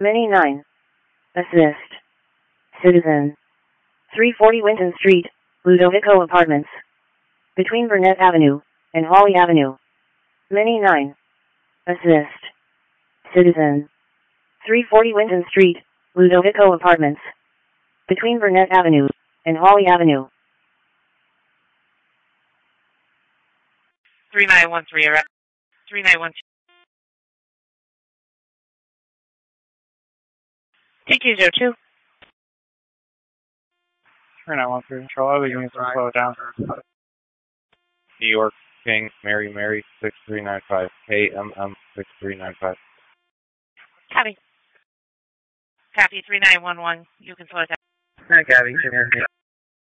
Many 9. Assist. Citizen. 340 Winton Street, Ludovico Apartments. Between Burnett Avenue and Hawley Avenue. Many 9. Assist. Citizen. 340 Winton Street, Ludovico Apartments. Between Burnett Avenue and Hawley Avenue. 3913 around 3912. TQ02. 3913 control. Other units will slow it down. New York, King, Mary, 6395. KMM 6395. Copy. Copy 3911. You can slow it down. Hi, Gabby.